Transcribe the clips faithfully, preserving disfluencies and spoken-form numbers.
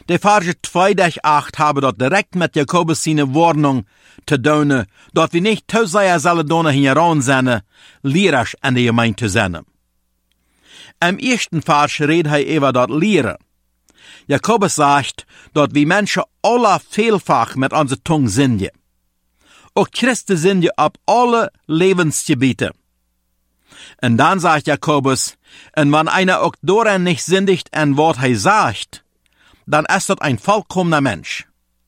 De Verse tweihundertacht haben dort direkt mit Jakobus seine Warnung te doen, dat wir nicht te sehr zullen doen hieran zijn, leerers an der Gemeinde te zijn. Im ersten Vers redet er über das Lehren. Jakobus sagt, dass wir Menschen alle vielfach mit unserer Zunge sündigen. Auch Christen sündigen auf alle Lebensgebiete. Und dann sagt Jakobus, und wenn einer auch daran nicht sündigt an was er sagt, dann ist das ein vollkommener Mensch.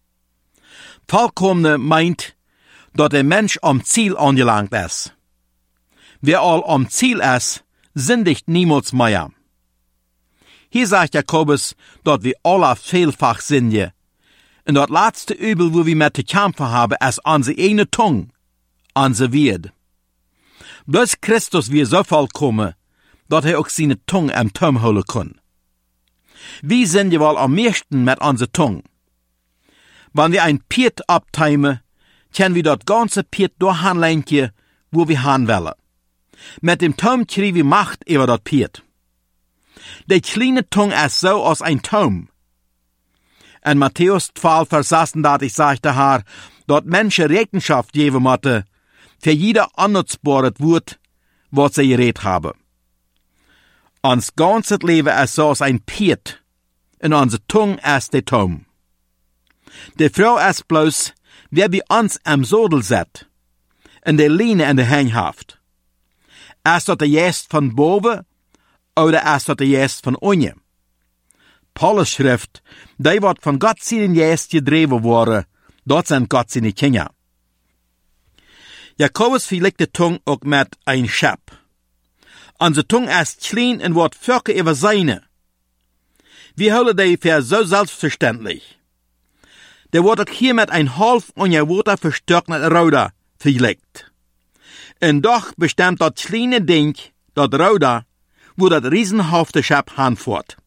Vollkommene meint, dass der Mensch am Ziel angelangt ist. Wer all am Ziel ist, sündigt niemals mehr. Hier sagt Jakobus, dass wir alle vielfach sündigen. Und das letzte Übel, wo wir mit zu kämpfen haben, ist unsere eine Zunge, unser Wort. Bloß Christus wird so vollkommen, dass er auch seine Zunge im Turm holen kann. Wir sind ja wohl am meisten mit unserer Zunge. Wenn wir ein Piet abteimen, können wir das ganze Piet durchhanlenken, wo wir hin wollen. Mit dem Turm kriegen wir Macht über das Piet. Die kleine Zunge ist so als ein Turm. In Matthäus zwölf, Vers sechsunddreißig sagt der Herr, dass Menschen Rechenschaft geben müssen, für jeder annutzbare Wort, was sie geredet haben. Uns ganzes Leben ist so als ein Piet, und unsere Zunge ist der Turm. Die Frau ist bloß, wer bei uns am Sodel sitzt, in der Linie in der Hänghaft. Ist das der Jest von boven, oder ist das der Jest von unten? Paulus schrift, die wird von Gott seinen Jest gedreven worden, dort sind Gott seine Kinder. Jakobus verlegt die Zunge auch mit ein Schab. Unsere Zunge ist klein und wird völker über seine. Wir halten die für so selbstverständlich. Der wird auch hier mit ein halb und ja Water verstärkten Ruder verlegt. Und doch bestimmt das kleine Ding, das Ruder, wo das riesenhafte Schab anfährt.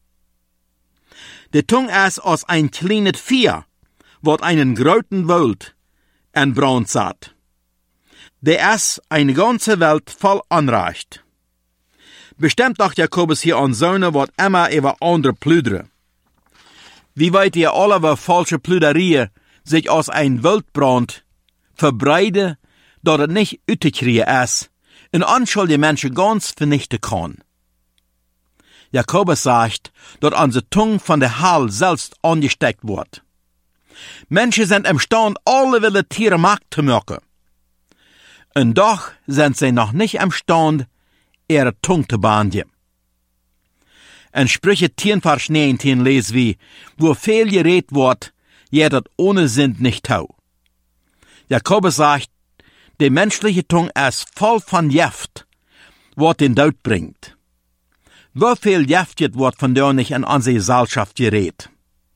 Die Zunge ist aus ein kleines Vier, wird einen großen Welt en Braun satt. Der ist eine ganze Welt voll anreicht. Bestimmt dacht Jakobus hier an Söhne, wat immer über andere plüdere. Wie weit ihr alle, wo falsche Plüderie sich aus ein Weltbrand verbreite, dass es nicht ütekriege ist, und anschuldige Menschen ganz vernichten kann. Jakobus sagt, dass unsere Zunge von der Hall selbst angesteckt wird. Menschen sind imstand, alle wilde Tiere Markt zu machen. Und doch sind sie noch nicht imstand, ihre Zunge zu behandeln. In Sprüche zehn, Vers neunzehn lesen wir, wo viel geredet wird, jeder das ohne Sinn nicht tau. Jakobus sagt, die menschliche Zunge ist voll von Gift, was den Tod bringt. Wo viel Gift wird von der nicht in unsere Gesellschaft geredet.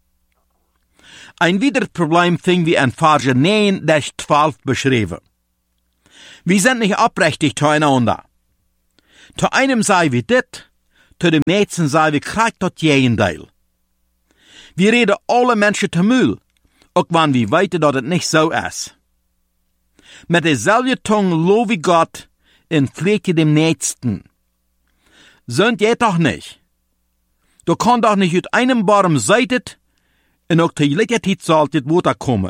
Ein weiteres Problem finden wir in Verse neun bis zwölf beschrieben. Wir sind nicht abrechtig zueinander. Zu einem sei wir dit, zu dem nächsten sei wir kriegt das Gegenteil. Wir reden alle Menschen zu Müll, auch wenn wir weiter, dass es nicht so ist. Mit derselben Zunge lobe Gott und pflege dem Nächsten. Sönt ihr doch nicht. Du kannst doch nicht mit einem Baum seitet und auch die Lichtigkeit solltet weiterkommen.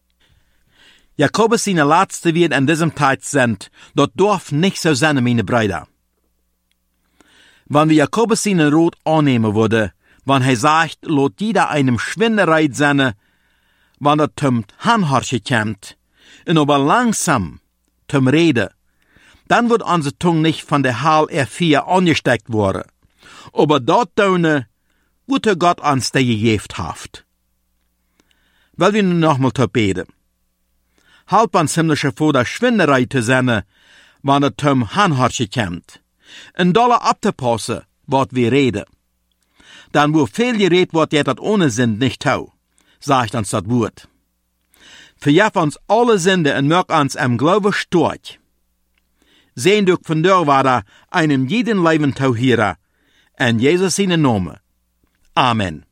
Jakobus seine letzte Wort in diesem Zeit sind, dort darf nicht so sein, meine Brüder. Wenn wir Jakobus seinen Rat annehmen würde, wenn er sagt, lot jeder einem Schwinderei sein, wenn er zum Hanhorche kommt, und aber langsam zum Reden, dann wird unsere Zunge nicht von der Hall R vier angesteckt worden. Aber dort tun, wo Gott uns der gegeben hat. Weil wir nun nochmal zu beten. Halb uns himmlische Vater Schwinderei zu sein, wenn er zum Hanhorche kommt. Und dolle abzupassen, was wir reden. Dann wo viel geredet wird, jetzt das ohne Sinn nicht tau, sagt uns das Wort. Verjaf uns alle Sünde und mög uns am Glaube stark. Sehen durch von der Wader einem jeden Leben tau hier, in Jesus seinen Namen. Amen.